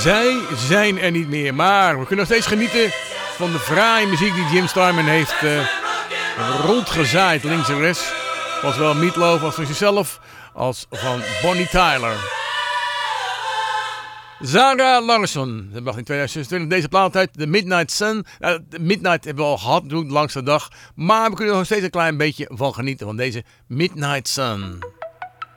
Zij zijn er niet meer, maar we kunnen nog steeds genieten van de fraaie muziek die Jim Steinman heeft rondgezaaid links en rechts. Was wel Meat Loaf als van zichzelf, als van Bonnie Tyler. Zara Larsson, dat mag in 2026, deze plaattijd, The Midnight Sun. Midnight hebben we al gehad, natuurlijk, de langste dag. Maar we kunnen er nog steeds een klein beetje van genieten van deze Midnight Sun.